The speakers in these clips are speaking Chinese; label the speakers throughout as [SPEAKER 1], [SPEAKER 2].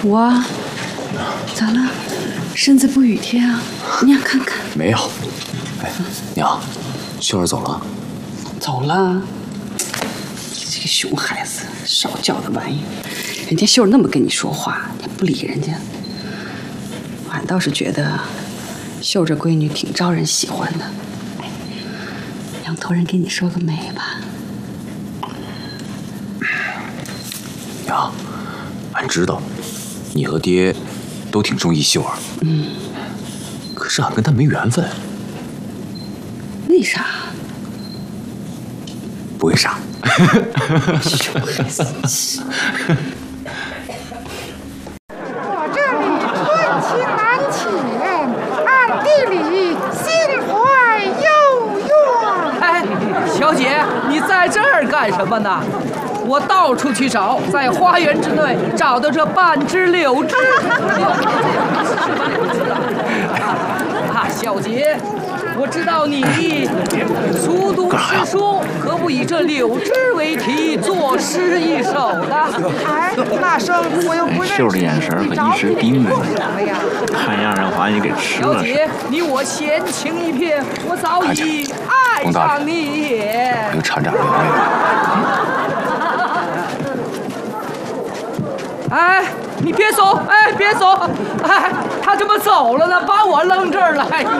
[SPEAKER 1] 我咋了？身子不愉帖啊？娘看看。
[SPEAKER 2] 没有。哎，娘，秀儿走了。
[SPEAKER 1] 走了。这个熊孩子，少教的玩意。人家秀儿那么跟你说话，你不理人家。俺倒是觉得秀这闺女挺招人喜欢的。让头人给你说个媒吧。
[SPEAKER 2] 娘，俺知道你和爹都挺中意秀儿。可是俺跟她没缘分。
[SPEAKER 1] 为啥？
[SPEAKER 2] 不为啥。
[SPEAKER 1] 熊孩子。
[SPEAKER 3] 我这里春情难遣，暗地里心怀幽怨。
[SPEAKER 4] 哎，小姐，你在这儿干什么呢？我到处去找，在花园之内找到这半只柳枝。啊，小姐，我知道你熟读诗书，可不以这柳枝为题作诗一首的？
[SPEAKER 3] 哎，那声我又不认识。
[SPEAKER 5] 秀儿的眼神可一直盯着你，看样让把你给吃了。
[SPEAKER 4] 小姐，你我闲情一片，我早已爱上你也。
[SPEAKER 2] 又掺点流泪。
[SPEAKER 4] 哎，你别走！哎，别走！哎，他怎么走了呢？把我扔这儿了！哎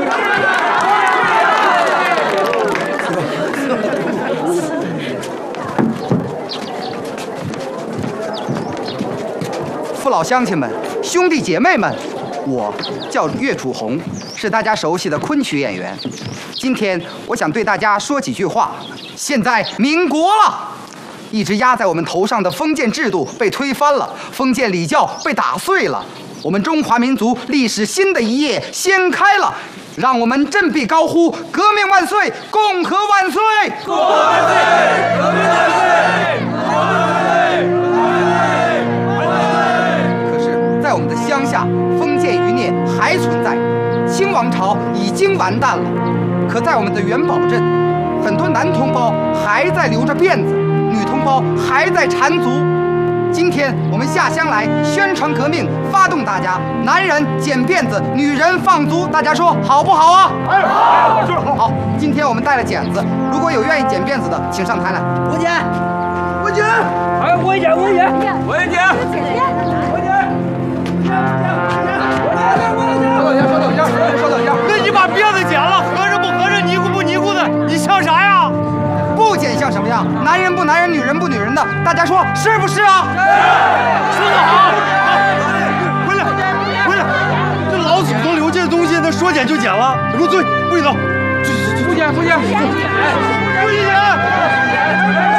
[SPEAKER 6] 父老乡亲们、兄弟姐妹们，我叫岳楚红，是大家熟悉的昆曲演员。今天我想对大家说几句话。现在民国了。一直压在我们头上的封建制度被推翻了，封建礼教被打碎了，我们中华民族历史新的一页掀开了。让我们振臂高呼：革命万岁，共和万岁！共和万岁！革命万岁！共和万岁！可是，在我们的乡下，封建余孽还存在，清王朝已经完蛋了。可在我们的元宝镇，很多男同胞还在留着辫子。女同胞还在缠足。今天我们下乡来宣传革命，发动大家，男人剪辫子，女人放足，大家说好不好啊？好，就是好。好，今天我们带了剪子，如果有愿意剪辫子的，请上台来。我剪，我剪，
[SPEAKER 4] 哎，我也剪，我也剪，
[SPEAKER 6] 我也剪，
[SPEAKER 4] 我剪。
[SPEAKER 6] 稍等一下，稍等一下。
[SPEAKER 7] 那你把辫子剪了，合着不合着，尼姑不尼姑的，你像啥呀？
[SPEAKER 6] 不剪像什么样？男人不男人，女人不女人的，大家说是不是啊？
[SPEAKER 7] 是。说得好。回来，回来！这老祖宗留下的东西，那说剪就剪了，入罪，不许走。
[SPEAKER 4] 不剪，不剪，不剪，
[SPEAKER 7] 不许剪！